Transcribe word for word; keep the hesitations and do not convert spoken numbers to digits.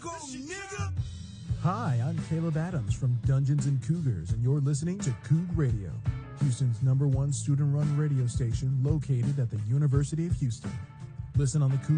go, nigga! Hi, I'm Caleb Adams from Dungeons and Cougars, and you're listening to Coug Radio, Houston's number one student-run radio station located at the University of Houston. Listen on the Coug